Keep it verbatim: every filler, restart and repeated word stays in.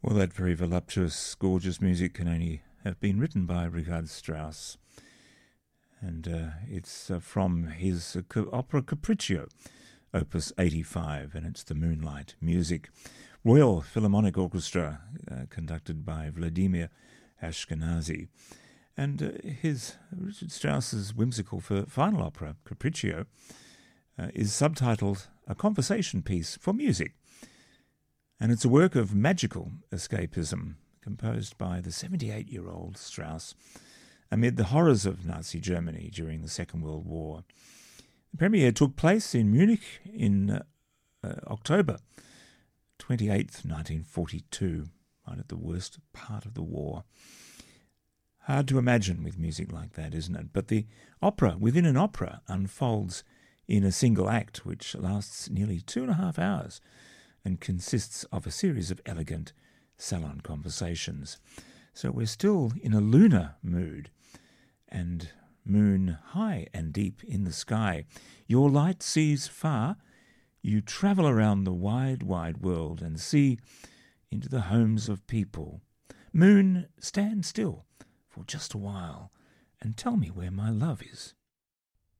Well, that very voluptuous, gorgeous music can only have been written by Richard Strauss. And uh, it's uh, from his uh, co- opera Capriccio, opus eighty-five, and it's the Moonlight music. Royal Philharmonic Orchestra, uh, conducted by Vladimir Ashkenazy. And uh, his, Richard Strauss's whimsical f- final opera, Capriccio, uh, is subtitled A Conversation Piece for Music. And it's a work of magical escapism, composed by the seventy-eight-year-old Strauss amid the horrors of Nazi Germany during the Second World War. The premiere took place in Munich in uh, uh, October twenty-eighth, nineteen forty-two, right at the worst part of the war. Hard to imagine with music like that, isn't it? But the opera within an opera unfolds in a single act, which lasts nearly two and a half hours and consists of a series of elegant salon conversations. So we're still in a lunar mood, and moon high and deep in the sky. Your light sees far. You travel around the wide, wide world and see into the homes of people. Moon, stand still for just a while and tell me where my love is.